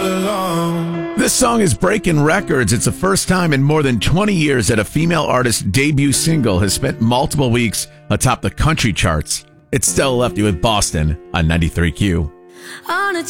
all alone. This song is breaking records. It's the first time in more than 20 years that a female artist's debut single has spent multiple weeks atop the country charts. It still left you with Boston on 93Q. On a